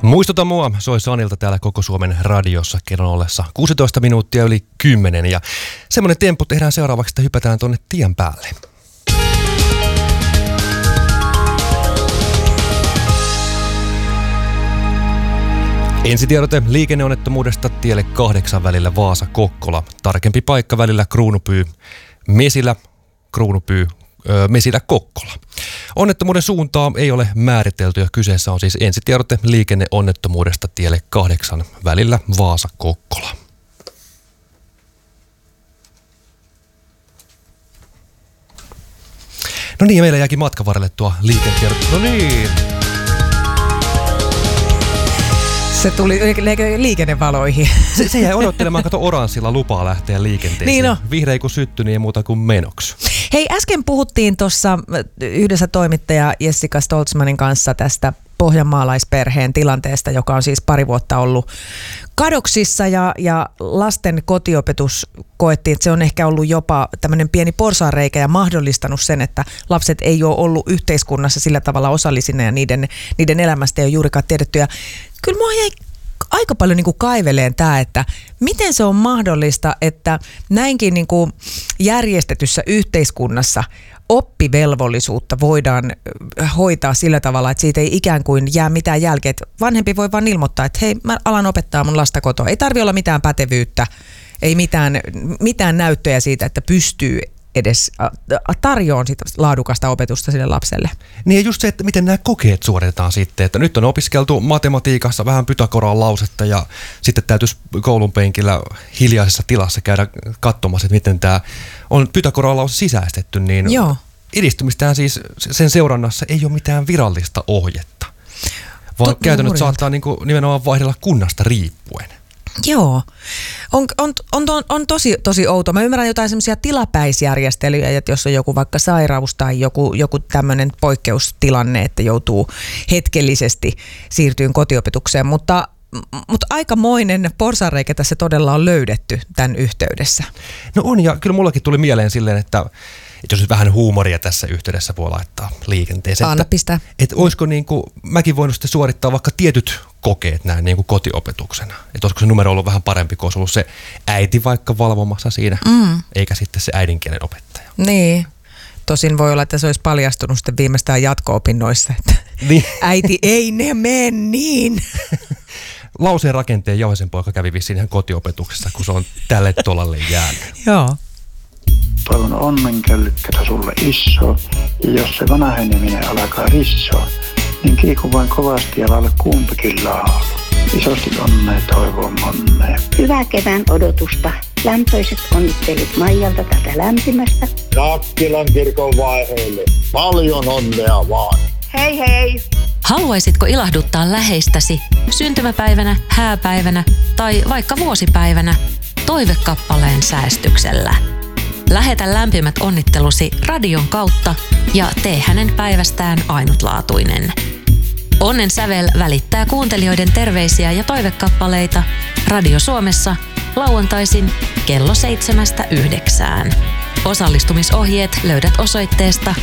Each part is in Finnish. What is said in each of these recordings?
Muistuta mua, soi Sanilta täällä Koko Suomen radiossa kello ollessa 16 minuuttia yli 10 ja semmoinen temppu tehdään seuraavaksi, että hypätään tonne tien päälle. Ensitiedote liikenneonnettomuudesta tielle 8 välillä Vaasa-Kokkola. Tarkempi paikka välillä Mesilä-Kokkola. Onnettomuuden suuntaa ei ole määritelty ja kyseessä on siis ensitiedote liikenneonnettomuudesta tielle 8 välillä Vaasa-Kokkola. No niin, meillä jääkin matkan varrelle tuo liikennetiedote. No niin. Se tuli liikennevaloihin. Se jäi odottelemaan, kato oranssilla lupaa lähteä liikenteeseen. Niin no. Vihreä kun syttyi, niin ei muuta kuin menoksi. Hei, äsken puhuttiin tuossa yhdessä toimittaja Jessica Stoltzmanin kanssa tästä pohjanmaalaisperheen tilanteesta, joka on siis pari vuotta ollut kadoksissa ja lasten kotiopetus koettiin, että se on ehkä ollut jopa tämmöinen pieni porsaanreikä ja mahdollistanut sen, että lapset ei ole ollut yhteiskunnassa sillä tavalla osallisina ja niiden elämästä ei ole juurikaan tiedetty. Ja kyllä mua jäi aika paljon niin kuin kaiveleen tämä, että miten se on mahdollista, että näinkin niin kuin järjestetyssä yhteiskunnassa oppivelvollisuutta voidaan hoitaa sillä tavalla, että siitä ei ikään kuin jää mitään jälkeä. Vanhempi voi vaan ilmoittaa, että hei, mä alan opettaa mun lasta kotoa. Ei tarvitse olla mitään pätevyyttä, ei mitään näyttöjä siitä, että pystyy edes tarjoamaan sitä laadukasta opetusta sille lapselle. Niin ja just se, että miten nämä kokeet suoritetaan sitten, että nyt on opiskeltu matematiikassa vähän Pythagoran lausetta ja sitten täytyisi koulun penkillä hiljaisessa tilassa käydä katsomassa, että miten tämä on Pythagoran lause sisäistetty, niin joo. Edistymistään siis sen seurannassa ei ole mitään virallista ohjetta, vaan käytännöt saattaa niin kuin nimenomaan vaihdella kunnasta riippuen. Joo, on tosi outo. Mä ymmärrän jotain semmoisia tilapäisjärjestelyjä, että jos on joku vaikka sairaus tai joku tämmöinen poikkeustilanne, että joutuu hetkellisesti siirtyyn kotiopetukseen, mutta aikamoinen porsaanreikä tässä todella on löydetty tämän yhteydessä. No on, ja kyllä mullakin tuli mieleen silleen, että jos nyt vähän huumoria tässä yhteydessä voi laittaa liikenteeseen. Anna pistää. Että olisiko niin kuin, mäkin voinut sitten suorittaa vaikka tietyt kokeet näin niin kuin kotiopetuksena. Että olisiko se numero ollut vähän parempi, kun olisi ollut se äiti vaikka valvomassa siinä, eikä sitten se äidinkielen opettaja. Niin. Tosin voi olla, että se olisi paljastunut sitten viimeistään jatko-opinnoissa, että niin. Äiti, ei ne mene niin. Lauseen rakenteen Jauhisen poika kävi vissiin ihan kotiopetuksessa, kun se on tälle tolalle jäänyt. Joo. Toivon onnenköllykkätä sulle iso, ja jos se vanheneminen alkaa rissoa, niin kiiku vain kovasti ja lailla kumpikin laulu. Isosti onnea toivon monnea. Hyvää kevään odotusta. Lämpöiset onnittelut Maijalta tätä lämpimästä. Nakkilan kirkon vaiheille. Paljon onnea vaan. Hei hei! Haluaisitko ilahduttaa läheistäsi syntymäpäivänä, hääpäivänä tai vaikka vuosipäivänä toivekappaleen säästyksellä? Lähetä lämpimät onnittelusi radion kautta ja tee hänen päivästään ainutlaatuinen. Onnen sävel välittää kuuntelijoiden terveisiä ja toivekappaleita Radio Suomessa lauantaisin kello 7–9. Osallistumisohjeet löydät osoitteesta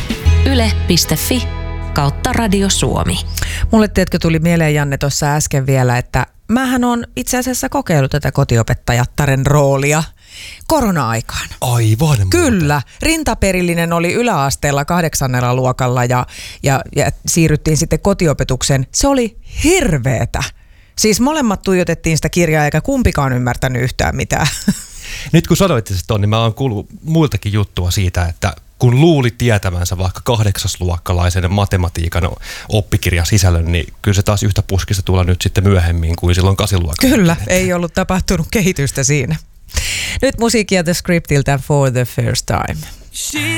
yle.fi/Radio Suomi. Mulle tiedätkö tuli mieleen, Janne, tuossa äsken vielä, että mähän on itse asiassa kokeillut tätä kotiopettajattaren roolia korona-aikaan. Aivan. Kyllä. Rintaperillinen oli yläasteella 8. luokalla ja siirryttiin sitten kotiopetukseen. Se oli hirveetä. Siis molemmat tuijotettiin sitä kirjaa eikä kumpikaan ymmärtänyt yhtään mitään. Nyt kun sanoit se ton, niin mä oon kuullut muiltakin juttua siitä, että kun luuli tietävänsä vaikka 8-luokkalaisen matematiikan oppikirjan sisällön, niin kyllä se taas yhtä puskista tulla nyt sitten myöhemmin kuin silloin 8-luokalla. Kyllä, ei ollut tapahtunut kehitystä siinä. Nyt musiikkia The Scriptiltä For the First Time.